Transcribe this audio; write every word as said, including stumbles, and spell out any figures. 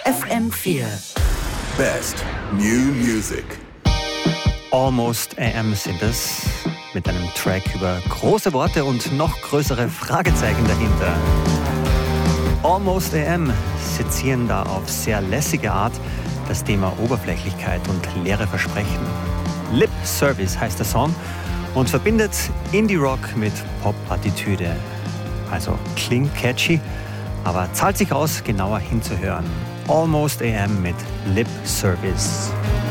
F M vier. Best New Music. Almost A M sind es, mit einem Track über große Worte und noch größere Fragezeichen dahinter. Almost A M sezieren da auf sehr lässige Art das Thema Oberflächlichkeit und leere Versprechen. Lip Service heißt der Song und verbindet Indie-Rock mit Pop-Attitüde. Also klingt catchy, aber zahlt sich aus, genauer hinzuhören. Almost A M mit Lip Service.